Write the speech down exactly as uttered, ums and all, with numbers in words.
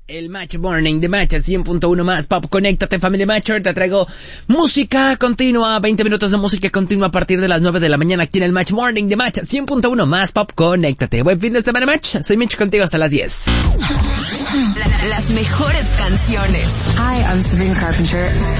El Match Morning de Match cien punto uno más Pop. Conéctate, familia Matcher. Te traigo música continua, veinte minutos de música continua a partir de las nueve de la mañana aquí en el Match Morning de Match cien punto uno más Pop. Conéctate. Buen fin de semana, Match. Soy Mitch contigo hasta las diez. Las mejores canciones. Hi, I'm Sabrina Carpenter.